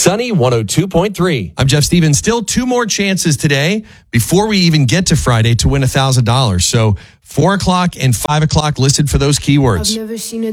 Sunny 102.3. I'm Jeff Stevens. Still 2 more chances today before we even get to Friday to win $1,000. So 4 o'clock and 5 o'clock listed for those keywords. I've never seen a